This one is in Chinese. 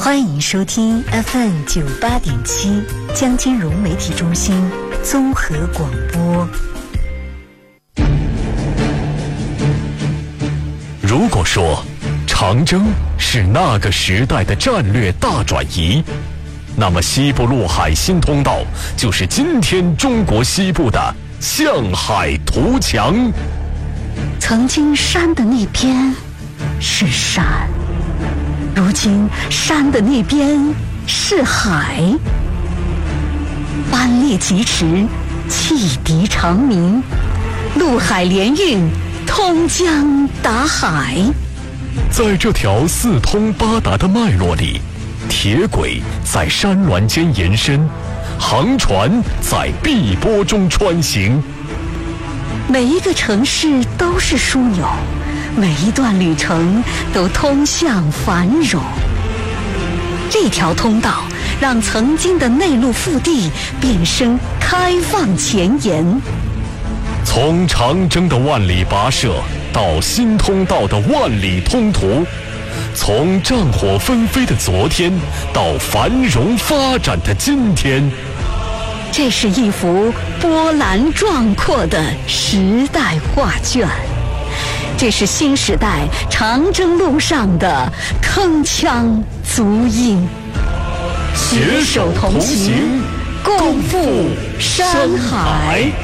欢迎收听 FM98.7 江金融媒体中心综合广播。 如果说长征是那个时代的战略大转移，那么西部陆海新通道就是今天中国西部的向海图强。 曾经山的那边是山，如今山的那边是海，班列疾驰，汽笛长鸣，陆海联运，通江达海。 在这条四通八达的脉络里，铁轨在山峦间延伸，航船在碧波中穿行。 每一个城市都是枢纽，每一段旅程都通向繁荣。这条通道让曾经的内陆腹地变身开放前沿。 从长征的万里跋涉到新通道的万里通途，从战火纷飞的昨天到繁荣发展的今天， 这是一幅波澜壮阔的时代画卷，这是新时代长征路上的铿锵足音。携手同行，共赴山海。